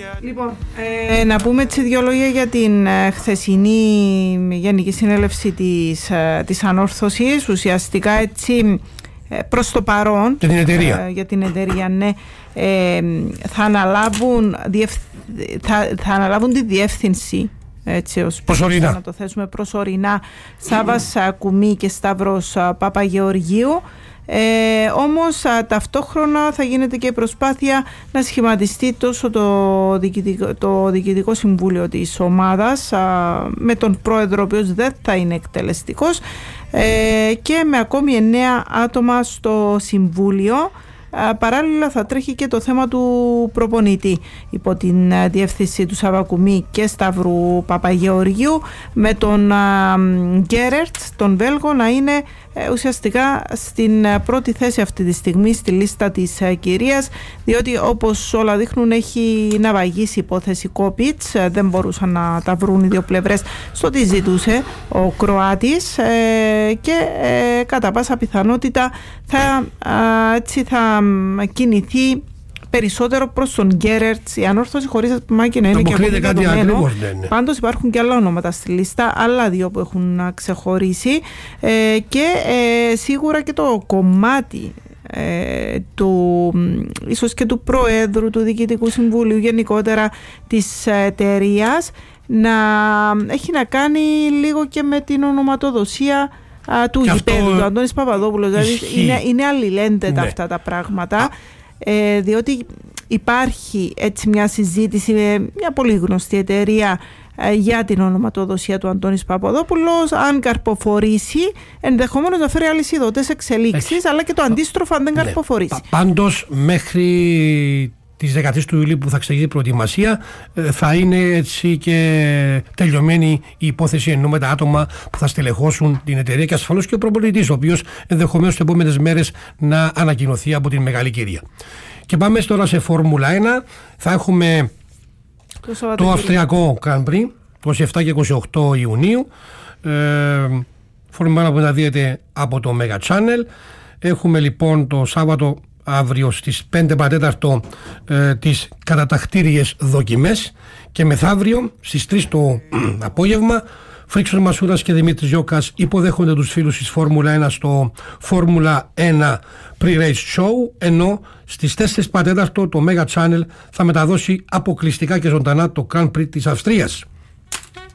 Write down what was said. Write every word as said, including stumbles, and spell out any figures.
Λοιπόν, ε, να πούμε έτσι δύο λόγια για την ε, χθεσινή Γενική Συνέλευση της, ε, της Ανόρθωσης. Ουσιαστικά έτσι ε, προς το παρόν για την εταιρεία, ε, για την εταιρεία ναι, ε, θα, αναλάβουν, διευ, θα, θα αναλάβουν τη διεύθυνση, έτσι ως προσωρινά. Να το θέσουμε προσωρινά, Σάββας Κουμή και Σταύρος Παπαγεωργίου. Ε, όμως α, ταυτόχρονα θα γίνεται και η προσπάθεια να σχηματιστεί τόσο το διοικητικό, το διοικητικό συμβούλιο της ομάδας α, με τον πρόεδρο ο οποίος δεν θα είναι εκτελεστικός ε, και με ακόμη εννέα άτομα στο συμβούλιο. Παράλληλα θα τρέχει και το θέμα του προπονητή υπό την διεύθυνση του Σαββακουμή και Σταύρου Παπαγεωργίου, με τον Γκέρερτ, τον Βέλγο, να είναι ουσιαστικά στην πρώτη θέση αυτή τη στιγμή στη λίστα της κυρίας, διότι όπως όλα δείχνουν έχει ναυαγήσει η υπόθεση Κόπιτς, δεν μπορούσαν να τα βρουν οι δύο πλευρές στο τι ζητούσε ο Κροάτης και κατά πάσα πιθανότητα θα, έτσι θα κινηθεί περισσότερο προς τον Γκέρερτς η Ανόρθωση, χωρίς Μάκη να είναι και πολύ δεδομένο. Πάντως υπάρχουν και άλλα ονόματα στη λίστα, άλλα δύο που έχουν ξεχωρίσει ε, και ε, σίγουρα και το κομμάτι ε, του, ίσως και του Προέδρου του Διοικητικού Συμβουλίου, γενικότερα της εταιρείας, να έχει να κάνει λίγο και με την ονοματοδοσία α, του γηπέδου, του Αντώνης Παπαδόπουλος. Δηλαδή είναι, είναι αλληλένδετα ναι. αυτά τα πράγματα. Ε, διότι υπάρχει έτσι μια συζήτηση με μια πολύ γνωστή εταιρεία ε, για την ονοματοδοσία του Αντώνης Παπαδόπουλος. Αν καρποφορήσει, ενδεχομένως να φέρει άλλες ειδωτές εξελίξεις, Έχει. αλλά και το αντίστροφο αν δεν ναι. καρποφορήσει. Πάντως μέχρι τις δεκατρείς του Ιουλίου που θα ξεκινήσει η προετοιμασία θα είναι έτσι και τελειωμένη η υπόθεση, ενώ με τα άτομα που θα στελεχώσουν την εταιρεία και ασφαλώς και ο προπονητής, ο οποίος ενδεχομένως τις επόμενες μέρες να ανακοινωθεί από την μεγάλη κυρία. Και πάμε τώρα σε Φόρμουλα ένα. Θα έχουμε το, το Αυστριακό Grand Prix είκοσι επτά και είκοσι οκτώ Ιουνίου. Ε, Φόρμουλα ένα που αναδύεται από το Mega Channel. Έχουμε λοιπόν το Σάββατο αύριο στις πέντε παρατέταρτο ε, τις κατατακτήριες δοκιμές και μεθαύριο στις τρεις το απόγευμα Φρίξος Μασούρας και Δημήτρης Γιώκας υποδέχονται τους φίλους της Φόρμουλα ένα στο Φόρμουλα ένα Pre-Race Show, ενώ στις τέσσερις παρατέταρτο το Mega Channel θα μεταδώσει αποκλειστικά και ζωντανά το Grand Prix της Αυστρίας.